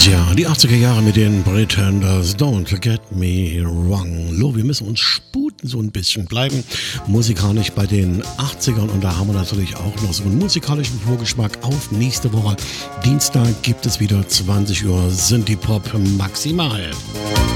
Ja, die 80er Jahre mit den Pretenders, Don't Get Me Wrong. Lo, wir müssen uns sputen, so ein bisschen bleiben musikalisch bei den 80ern und da haben wir natürlich auch noch so einen musikalischen Vorgeschmack auf nächste Woche. Dienstag gibt es wieder 20 Uhr Synthie-Pop maximal.